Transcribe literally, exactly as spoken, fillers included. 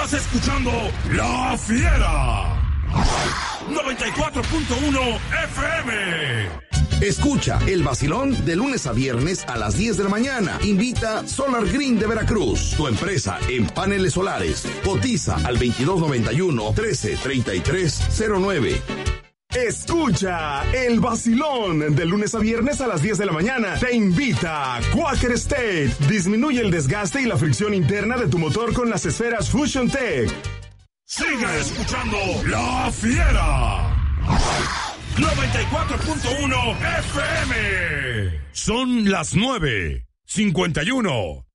Estás escuchando La Fiera. noventa y cuatro punto uno F M. Escucha el vacilón de lunes a viernes a las diez de la mañana. Invita Solar Green de Veracruz, tu empresa en paneles solares. Cotiza al veintidós noventa y uno, trece treinta y tres cero nueve. Escucha el vacilón de lunes a viernes a las diez de la mañana. Te invita Quaker State. Disminuye el desgaste y la fricción interna de tu motor con las esferas Fusion Tech. Sigue escuchando La Fiera. noventa y cuatro punto uno F M. Son las nueve cincuenta y uno.